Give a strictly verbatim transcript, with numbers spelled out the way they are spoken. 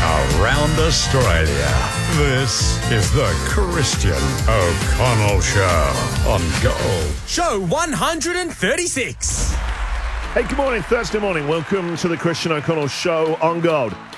around Australia. This is the Christian O'Connell Show on Gold. Show one thirty-six. Hey, good morning, Thursday morning. Welcome to the Christian O'Connell Show on Gold.